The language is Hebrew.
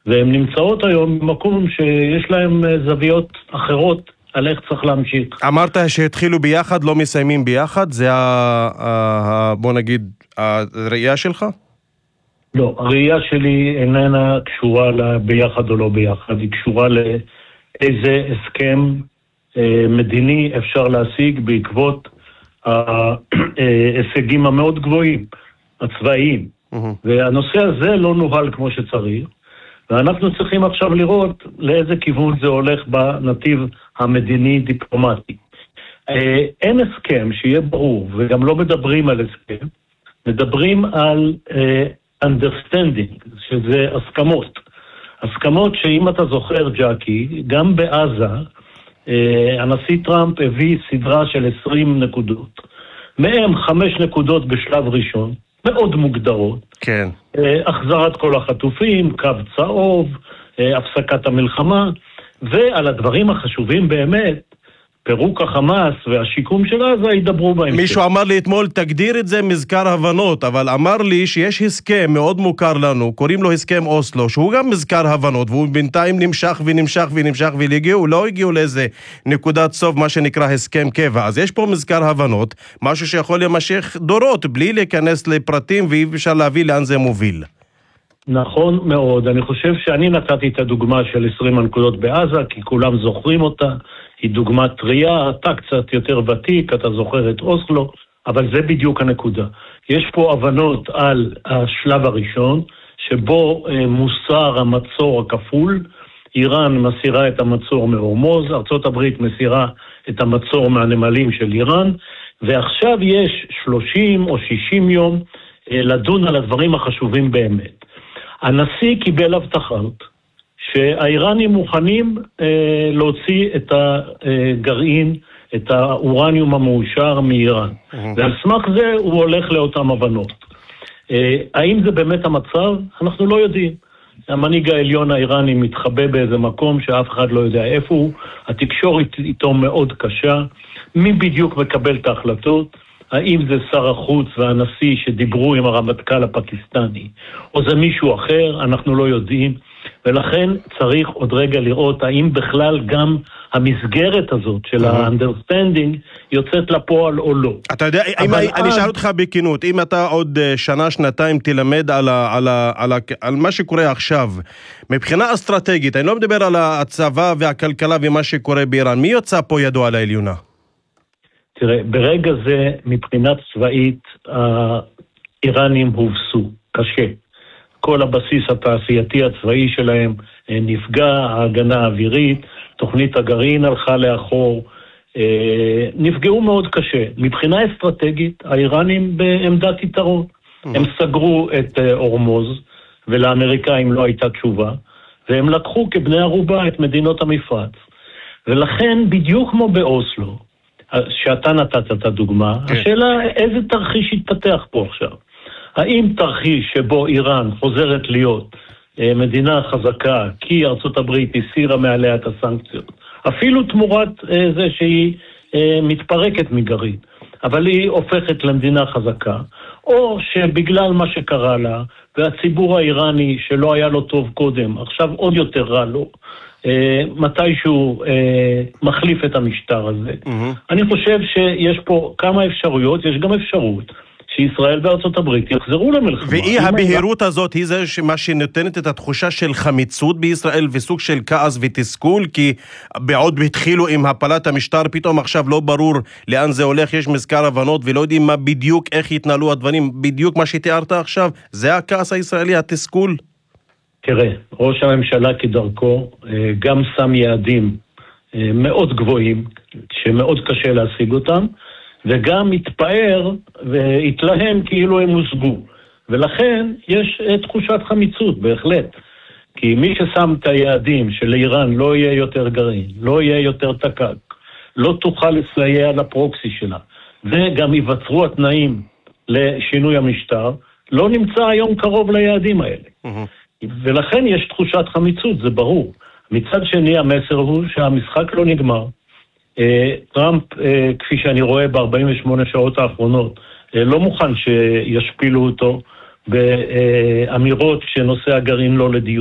והן נמצאות היום במקום שיש להם זוויות אחרות על איך צריך להמשיך. אמרת שהתחילו ביחד, לא מסיימים ביחד, זה בוא נגיד הראייה שלך? לא, הראייה שלי איננה קשורה ביחד או לא ביחד, היא קשורה לאיזה הסכם מדיני אפשר להשיג בעקבות ההישגים המאוד גבוהים, הצבאיים. והנושא הזה לא נוהל כמו שצריך, ואנחנו צריכים עכשיו לראות לאיזה כיוון זה הולך בנתיב המדיני-דיפלומטי. אין הסכם שיהיה ברור, וגם לא מדברים על הסכם, מדברים על understanding, שזה הסכמות. הסכמות שאם אתה זוכר, ג'קי, גם בעזה, הנשיא טראמפ הביא סדרה של 20 נקודות, מהם 5 נקודות בשלב ראשון, מאוד מוגדרות. כן. החזרת כל החטופים, קו צהוב, הפסקת המלחמה, ועל הדברים החשובים באמת, פירוק החמאס והשיקום של עזה ידברו בהם. מישהו אמר לי אתמול, תגדיר את זה מזכר הבנות, אבל אמר לי שיש הסכם מאוד מוכר לנו, קוראים לו הסכם אוסלו, שהוא גם מזכר הבנות, והוא בינתיים נמשך ונמשך ונמשך, ולא הגיעו לאיזה נקודת סוף, מה שנקרא הסכם קבע. אז יש פה מזכר הבנות, משהו שיכול להימשך דורות, בלי להיכנס לפרטים, ואי אפשר להביא לאן זה מוביל. נכון מאוד. אני חושב שאני נתתי את הדוגמה של 20 הנקודות בעזה, כי כולם זוכרים אותה. היא דוגמה טריה, אתה קצת יותר ותיק, אתה זוכר את אוסלו, אבל זה בדיוק הנקודה. יש פה הבנות על השלב הראשון, שבו מוסר המצור הכפול, איראן מסירה את המצור מהורמוז, ארצות הברית מסירה את המצור מהנמלים של איראן, ועכשיו יש 30 או 60 יום לדון על הדברים החשובים באמת. הנשיא קיבל הבטחות, שהאיראנים מוכנים להוציא את הגרעין, את האורניום המאושר מאיראן. ועל סמך זה הוא הולך לאותם הבנות. האם זה באמת המצב? אנחנו לא יודעים. המנהיג העליון האיראני מתחבא באיזה מקום שאף אחד לא יודע איפה הוא. התקשורת איתו מאוד קשה. מי בדיוק מקבל את ההחלטות? האם זה שר החוץ והנשיא שדיברו עם הרמטכ"ל הפקיסטני, או זה מישהו אחר? אנחנו לא יודעים. ולכן צריך עוד רגע לראות האם בכלל גם המסגרת הזאת של ה-understanding יוצאת לפועל או לא. אתה יודע, אני אשאל אותך בכנות, אם אתה עוד שנה, שנתיים תלמד על מה שקורה עכשיו, מבחינה אסטרטגית, אני לא מדבר על הצבא והכלכלה ומה שקורה באיראן, מי יוצא פה ידו על העליונה? תראה, ברגע זה, מבחינה צבאית, האיראנים הובסו, קשה. כל הבסיס התעשייתי הצבאי שלהם נפגע, ההגנה האווירית, תוכנית הגרעין הלכה לאחור, נפגעו מאוד קשה. מבחינה אסטרטגית, האיראנים בעמדת יתרון. הם סגרו את הורמוז, ולאמריקאים לא הייתה תשובה, והם לקחו כבני ערובה את מדינות המפרץ. ולכן, בדיוק כמו באוסלו, שאתה נתת את הדוגמה, השאלה איזה תרחיש יתפתח פה עכשיו. האם תרחיש שבו איראן חוזרת להיות מדינה חזקה, כי ארצות הברית הסירה מעליה את הסנקציות, אפילו תמורת זה שהיא מתפרקת מגרעין, אבל היא הופכת למדינה חזקה, או שבגלל מה שקרה לה, והציבור האיראני שלא היה לו טוב קודם, עכשיו עוד יותר רע לו, מתישהו מחליף את המשטר הזה. אני חושב שיש פה כמה אפשרויות, יש גם אפשרות שישראל וארצות הברית יחזרו למלחמה. ואי הבהירות הזאת היא זה מה שנותנת את התחושה של חמיצות בישראל וסוג של כעס ותסכול, כי בעוד התחילו עם הפלת המשטר, פתאום עכשיו לא ברור לאן זה הולך, יש מזכר הבנות ולא יודעים מה בדיוק, איך יתנהלו הדברים, בדיוק מה שתיארת עכשיו, זה הכעס הישראלי, התסכול? תראה, ראש הממשלה כדרכו גם שם יעדים מאוד גבוהים, שמאוד קשה להשיג אותם, וגם מתפאר והתלהם כאילו הם הושגו. ולכן יש תחושת חמיצות, בהחלט. כי מי ששם את היעדים שלאיראן לא יהיה יותר גרעין, לא יהיה יותר תקק, לא תוכל לסייע לפרוקסי שלה, וגם ייווצרו התנאים לשינוי המשטר, לא נמצא היום קרוב ליעדים האלה. ולכן יש תחושת חמיצות, זה ברור. מצד שני, המסר הוא שהמשחק לא נגמר. טראמפ, כפי שאני רואה ב-48 שעות האחרונות, לא מוכן שישפילו אותו באמירות שנושא הגרעין לא לדיון.